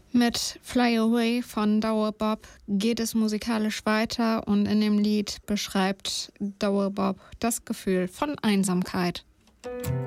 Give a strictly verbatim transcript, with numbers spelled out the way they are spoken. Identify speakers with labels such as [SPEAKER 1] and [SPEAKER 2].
[SPEAKER 1] Mit Fly Away von Dauerbob geht es musikalisch weiter und in dem Lied beschreibt Dauerbob das Gefühl von Einsamkeit.